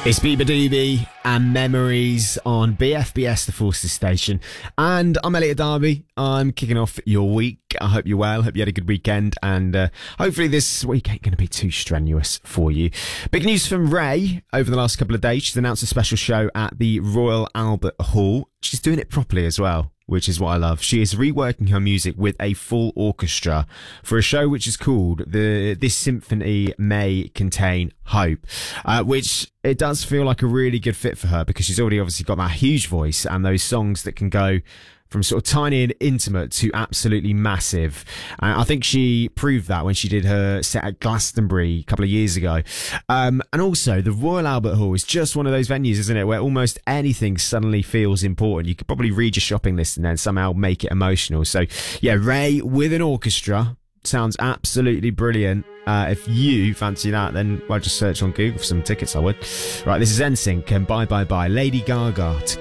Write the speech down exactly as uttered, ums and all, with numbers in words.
It's Bieber Doobie and Memories on B F B S, the Forces Station. And I'm Elliot Darby. I'm kicking off your week. I hope you're well. Hope you had a good weekend. And uh, hopefully this week ain't going to be too strenuous for you. Big news from Ray over the last couple of days. She's announced a special show at the Royal Albert Hall. She's doing it properly as well, which is what I love. She is reworking her music with a full orchestra for a show which is called the This Symphony May Contain Hope, uh, which it does feel like a really good fit for her because she's already obviously got that huge voice and those songs that can go from sort of tiny and intimate to absolutely massive. Uh, I think she proved that when she did her set at Glastonbury a couple of years ago. Um, and also, the Royal Albert Hall is just one of those venues, isn't it, where almost anything suddenly feels important. You could probably read your shopping list and then somehow make it emotional. So, yeah, Ray with an orchestra sounds absolutely brilliant. Uh, if you fancy that, then well, just search on Google for some tickets, I would. Right, this is N Sync and Bye Bye Bye. Lady Gaga to